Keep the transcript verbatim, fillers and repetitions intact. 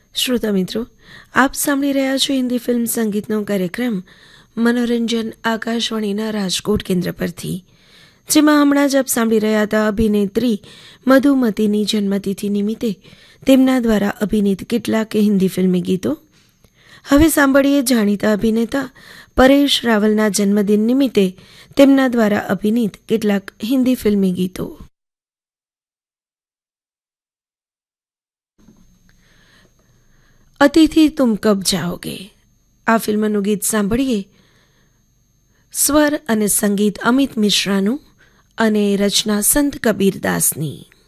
શ્રોતા મિત્રો, આપ સાંભળી રહ્યા છો હિન્દી ફિલ્મ સંગીતનો કાર્યક્રમ મનોરંજન આકાશવાણીના રાજકોટ કેન્દ્ર પરથી, જેમાં હમણાં જ આપ સાંભળી રહ્યા હતા અભિનેત્રી મધુમતીની જન્મતિથિ નિમિત્તે તેમના દ્વારા અભિનીત કેટલાક હિન્દી ફિલ્મી ગીતો. હવે સાંભળીએ જાણીતા અભિનેતા પરેશ રાવલના જન્મદિન નિમિત્તે તેમના દ્વારા અભિનીત કેટલાક હિન્દી ફિલ્મી ગીતો. અતિથિ તુમ કબ જાઓગે, આ ફિલ્મનું ગીત સાંભળીએ. સ્વર અને સંગીત અમિત મિશ્રાનું અને રચના સંત કબીરદાસની.